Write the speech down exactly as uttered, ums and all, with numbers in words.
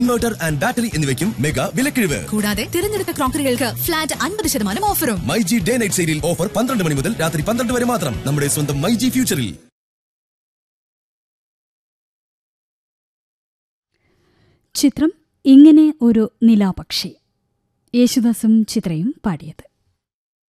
Inverter and battery എന്നിവയ്ക്കും mega വിലക്കിഴിവ്. കൂടാതെ തിരഞ്ഞെടുത്ത ക്രോക്കറികൾക്ക് ഫ്ലാറ്റ് അൻപത് ശതമാനം ഓഫറും. മൈജി ഡേ നൈറ്റ് സെയിലിൽ ഓഫർ പന്ത്രണ്ട് മണി മുതൽ രാത്രി പന്ത്രണ്ട് വരെ മാത്രം. നമ്മുടെ സ്വന്തം മൈജി ഫ്യൂച്ചറിൽ. ചിത്രം ഇങ്ങനെ ഒരു നിലാപക്ഷി. യേശുദാസും ചിത്രയും പാടിയത്.